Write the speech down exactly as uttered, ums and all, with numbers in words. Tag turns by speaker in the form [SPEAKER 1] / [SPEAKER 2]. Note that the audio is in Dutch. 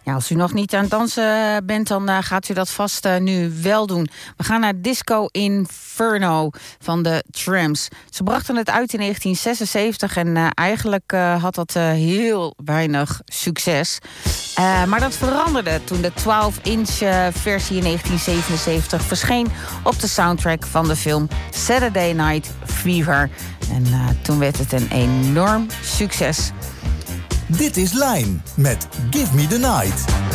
[SPEAKER 1] Ja, als u nog niet aan het dansen bent, dan uh, gaat u dat vast uh, nu wel doen. We gaan naar Disco Inferno van de Tramps. Ze brachten het uit in negentien zesenzeventig en uh, eigenlijk uh, had dat uh, heel weinig succes. Uh, maar dat veranderde toen de twaalf inch uh, versie in negentien zevenenzeventig verscheen op de soundtrack van de film Saturday Night Fever. En uh, toen werd het een enorm succes.
[SPEAKER 2] Dit is Line met Give Me The Night.